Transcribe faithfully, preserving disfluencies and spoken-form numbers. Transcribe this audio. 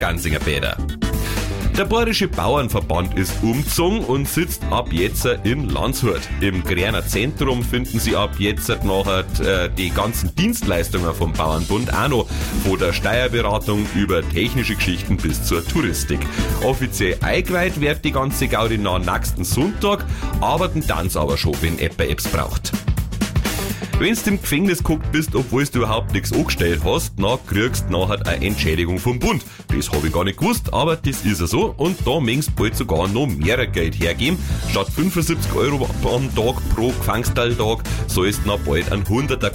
Gansinger Bäder. Der Bayerische Bauernverband ist umgezogen und sitzt ab jetzt in Landshut. Im Gräner Zentrum finden Sie ab jetzt nachher äh, die ganzen Dienstleistungen vom Bauernbund auch noch, von der Steuerberatung über technische Geschichten bis zur Touristik. Offiziell eingeweiht wird die ganze Gaudi nach nächsten Sonntag, arbeiten dan's aber schon, wenn jemand Apps braucht. Wenn du im Gefängnis geguckt bist, obwohl du überhaupt nichts angestellt hast, dann kriegst du nachher eine Entschädigung vom Bund. Das habe ich gar nicht gewusst, aber das ist ja so und da möchtest du bald sogar noch mehr Geld hergeben. Statt fünfundsiebzig Euro am Tag pro Gefängnistag sollst du noch bald einen hunderter